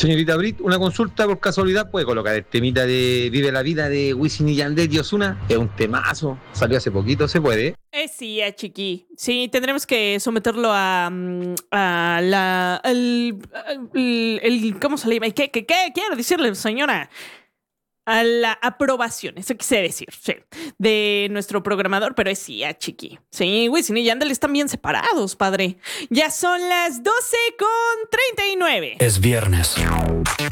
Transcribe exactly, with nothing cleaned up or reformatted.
Señorita Brit, una consulta por casualidad, ¿puede colocar el temita de Vive la Vida de Wisin y Yandel y Ozuna? Es un temazo, salió hace poquito, ¿se puede? Eh, sí, a Chiqui. Sí, tendremos que someterlo a, mm, a la... El, el, el- ¿Cómo se le llama? ¿Qué, qué, qué quiero decirle, señora? A la aprobación, eso quise decir, sí, de nuestro programador, pero es sí, a Chiqui. Sí, Wisin y Yandel están bien separados, padre. Ya son las doce con treinta y nueve. Es viernes.